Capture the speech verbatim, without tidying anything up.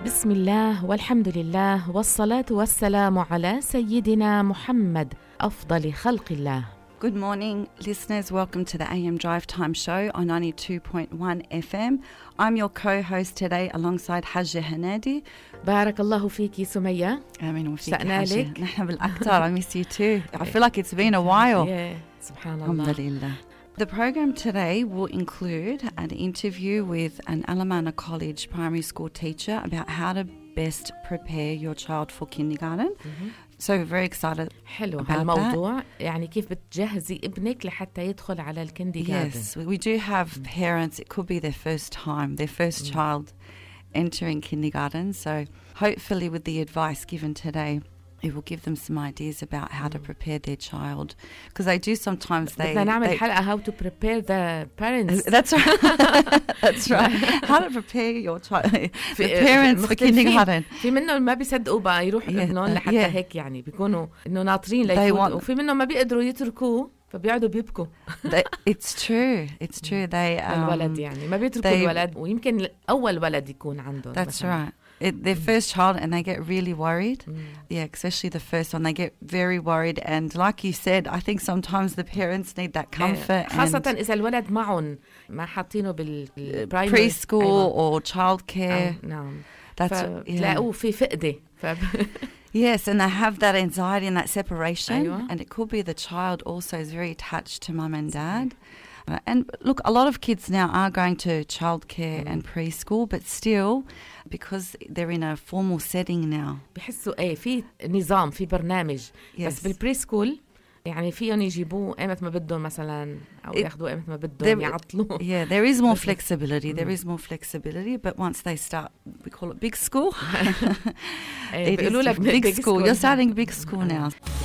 بسم الله والحمد لله والصلاة والسلام على سيدنا محمد أفضل خلق الله. Good morning, listeners. Welcome to the A M Drive Time Show on ninety-two point one F M. I'm your co-host today alongside Hajja Hanadi. بارك الله فيكي سمية. آمين وفيك اشتقنا حاجة. لك. نحن بالأكثر. I miss you too. I feel like it's been a while. Yeah. سبحان الله. Alhamdulillah. The program today will include an interview with an Alamana College primary school teacher about how to best prepare your child for kindergarten. Mm-hmm. So we're very excited حلو about هالموضوع. that. يعني كيف بتجهزي ابنك لحتى يدخل على الكنديغاردن. Yes, we do have parents, it could be their first time, their first mm. child entering kindergarten. So hopefully with the advice given today, it will give them some ideas about how to prepare their child. Because they do sometimes they... بدنا نعمل they, حلقة how to prepare the parents. That's right. That's right. How to prepare your child, the parents for kindergarten. في منهم ما بيصدقوا بقى يروحوا Yeah, ابنهم لحتى yeah. هيك يعني بيكونوا إنه ناطرين ليفوتوا want- وفي منهم ما بيقدروا يتركوه فبيقعدوا بيبكوا. They, it's true. It's true. They... Um, الولد يعني ما بيتركوا they- الولد ويمكن أول ولد يكون عندهم. That's مثلاً. right. It, their first child, and they get really worried. Mm. Yeah, especially the first one. They get very worried. And like you said, I think sometimes the parents need that comfort. خاصة and إذا الولد معهم ما حاطينه بالبرايمري preschool or childcare. نعم. That's yeah. فتلاقوه في فقدة. Yes, and they have that anxiety and that separation. أيوة. And it could be the child also is very attached to mum and dad. Uh, and look, a lot of kids now are going to childcare Mm. and preschool, but still, because they're in a formal setting now. بحسوا ايه في نظام في برنامج. Yes. بس بالبري سكول يعني فيهم يجيبوه ايمت ما بدهم مثلا او It- ياخذوه ايمت ما بدهم there- يعطلوه. Yeah, there is more Okay. flexibility. There Mm. is more flexibility, but once they start, we call it big school. إيه، It بيقولوا is لك big school. You're starting big school now.